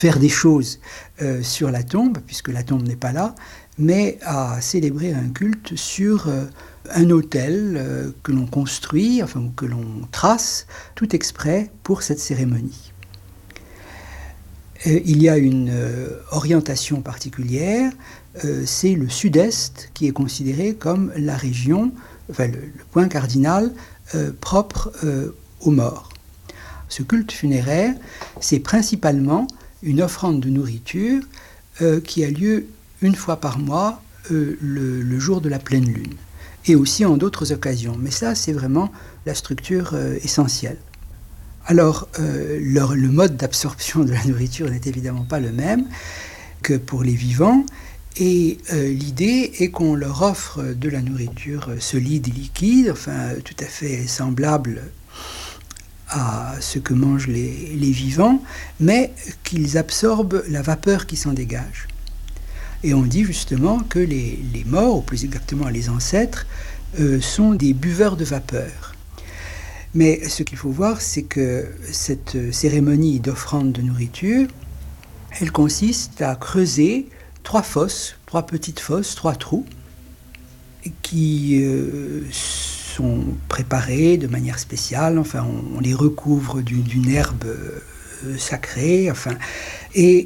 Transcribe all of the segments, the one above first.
faire des choses sur la tombe, puisque la tombe n'est pas là, mais à célébrer un culte sur un autel que l'on construit, enfin que l'on trace, tout exprès pour cette cérémonie. Il y a une orientation particulière, c'est le sud-est qui est considéré comme la région, enfin le point cardinal propre aux morts. Ce culte funéraire, c'est principalement une offrande de nourriture qui a lieu une fois par mois, le jour de la pleine lune, et aussi en d'autres occasions. Mais ça, c'est vraiment la structure essentielle. Alors, le mode d'absorption de la nourriture n'est évidemment pas le même que pour les vivants, et l'idée est qu'on leur offre de la nourriture solide et liquide, enfin tout à fait semblable à ce que mangent les vivants, mais qu'ils absorbent la vapeur qui s'en dégage. Et on dit justement que les morts, ou plus exactement les ancêtres, sont des buveurs de vapeur. Mais ce qu'il faut voir, c'est que cette cérémonie d'offrande de nourriture, elle consiste à creuser 3 fosses, 3 petites fosses, 3 trous, qui sont préparés de manière spéciale, enfin on les recouvre d'une herbe sacrée, enfin, et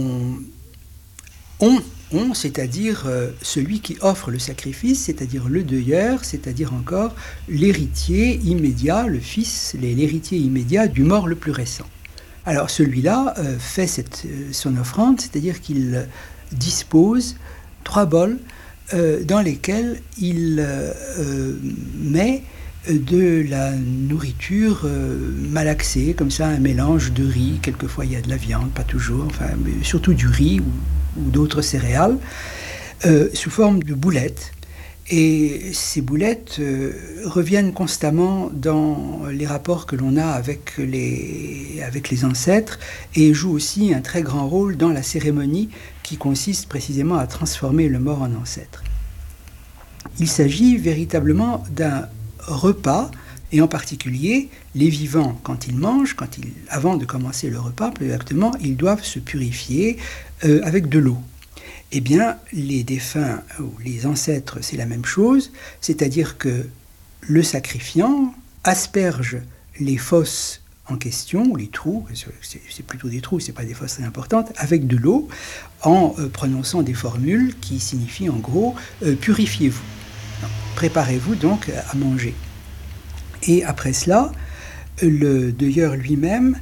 c'est-à-dire celui qui offre le sacrifice, c'est-à-dire le deuilleur, c'est-à-dire encore l'héritier immédiat, le fils, l'héritier immédiat du mort le plus récent. Alors celui-là fait son offrande, c'est-à-dire qu'il dispose 3 bols dans lesquels il met de la nourriture malaxée, comme ça, un mélange de riz, quelquefois il y a de la viande, pas toujours, enfin, mais surtout du riz ou d'autres céréales, sous forme de boulettes. Et ces boulettes reviennent constamment dans les rapports que l'on a avec les ancêtres et jouent aussi un très grand rôle dans la cérémonie qui consiste précisément à transformer le mort en ancêtre. Il s'agit véritablement d'un repas, et en particulier, les vivants, quand ils mangent, avant de commencer le repas, plus exactement, ils doivent se purifier avec de l'eau. Eh bien, les défunts ou les ancêtres, c'est la même chose, c'est-à-dire que le sacrifiant asperge les fosses en question, ou les trous, c'est plutôt des trous, c'est pas des fosses très importantes, avec de l'eau, en prononçant des formules qui signifient en gros « purifiez-vous ». Préparez-vous donc à manger. Et après cela, le deuilleur lui-même,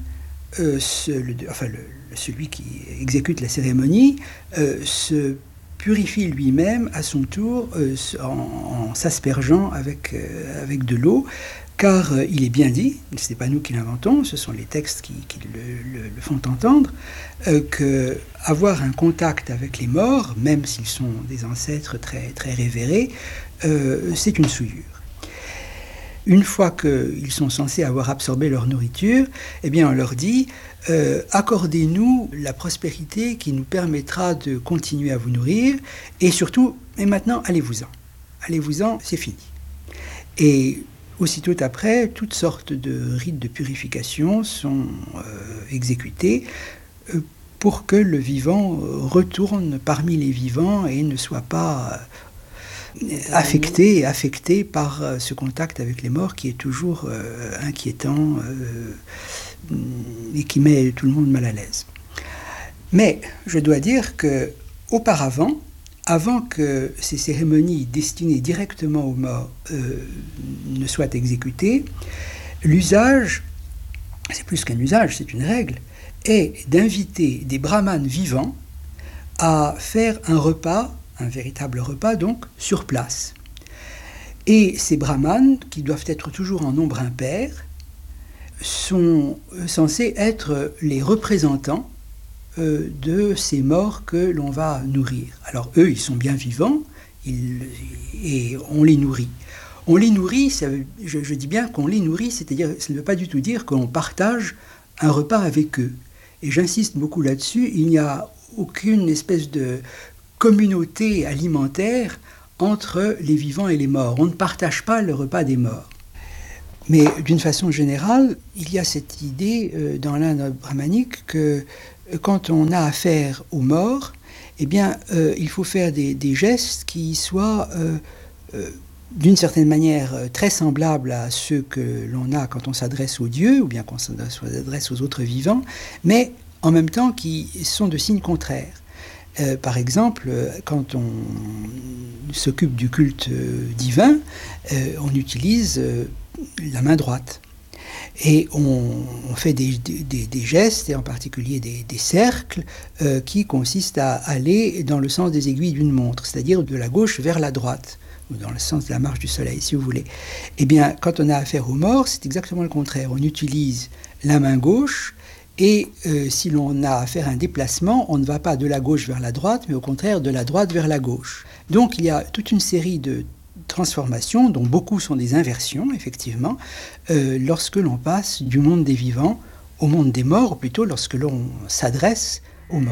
celui qui exécute la cérémonie, se purifie lui-même à son tour en s'aspergeant avec de l'eau, car il est bien dit, ce n'est pas nous qui l'inventons, ce sont les textes qui le font entendre, qu'avoir un contact avec les morts, même s'ils sont des ancêtres très, très révérés, c'est une souillure. Une fois qu'ils sont censés avoir absorbé leur nourriture, eh bien on leur dit accordez-nous la prospérité qui nous permettra de continuer à vous nourrir, et surtout, et maintenant, allez-vous-en. Allez-vous-en, c'est fini. Et aussitôt après, toutes sortes de rites de purification sont exécutés pour que le vivant retourne parmi les vivants et ne soit pas affecté par ce contact avec les morts qui est toujours inquiétant et qui met tout le monde mal à l'aise. Mais je dois dire que auparavant, avant que ces cérémonies destinées directement aux morts ne soient exécutées, l'usage, c'est plus qu'un usage, c'est une règle, est d'inviter des brahmanes vivants à faire un repas, un véritable repas donc, sur place. Et ces brahmanes, qui doivent être toujours en nombre impair, sont censés être les représentants de ces morts que l'on va nourrir. Alors eux, ils sont bien vivants et on les nourrit. On les nourrit, je dis bien qu'on les nourrit, c'est-à-dire, ça ne veut pas du tout dire qu'on partage un repas avec eux. Et j'insiste beaucoup là-dessus, il n'y a aucune espèce de communauté alimentaire entre les vivants et les morts. On ne partage pas le repas des morts. Mais d'une façon générale, il y a cette idée dans l'Inde brahmanique que quand on a affaire aux morts, eh bien, il faut faire des gestes qui soient d'une certaine manière très semblables à ceux que l'on a quand on s'adresse aux dieux, ou bien quand on s'adresse aux autres vivants, mais en même temps qui sont de signes contraires. Par exemple, quand on s'occupe du culte divin, on utilise la main droite. Et on fait des gestes, et en particulier des cercles, qui consistent à aller dans le sens des aiguilles d'une montre, c'est-à-dire de la gauche vers la droite, ou dans le sens de la marche du soleil, si vous voulez. Eh bien, quand on a affaire aux morts, c'est exactement le contraire. On utilise la main gauche, et si l'on a affaire à un déplacement, on ne va pas de la gauche vers la droite, mais au contraire de la droite vers la gauche. Donc il y a toute une série de transformations, dont beaucoup sont des inversions, effectivement, lorsque l'on passe du monde des vivants au monde des morts, ou plutôt lorsque l'on s'adresse